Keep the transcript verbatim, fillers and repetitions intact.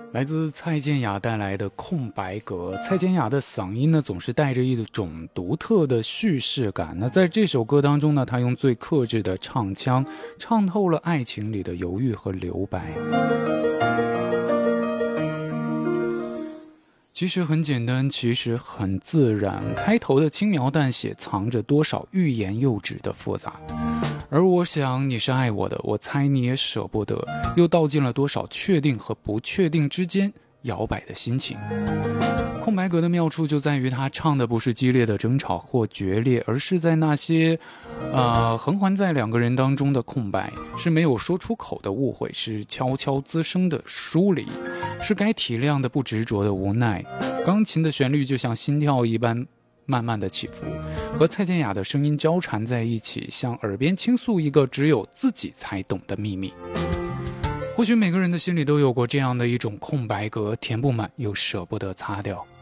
来自蔡健雅带来的空白格。蔡健雅的嗓音呢，总是带着一种独特的叙事感。那在这首歌当中呢，她用最克制的唱腔，唱透了爱情里的犹豫和留白。其实很简单，其实很自然。开头的轻描淡写，藏着多少欲言又止的复杂。而我想你是爱我的，我猜你也舍不得，又道尽了多少确定和不确定之间摇摆的心情。空白格的妙处就在于他唱的不是激烈的争吵或决裂，而是在那些呃，横环在两个人当中的空白，是没有说出口的误会，是悄悄滋生的疏离，是该体谅的不执着的无奈。钢琴的旋律就像心跳一般慢慢的起伏，和蔡健雅的声音交缠在一起，向耳边倾诉一个只有自己才懂的秘密。或许每个人的心里都有过这样的一种空白格，填不满又舍不得擦掉。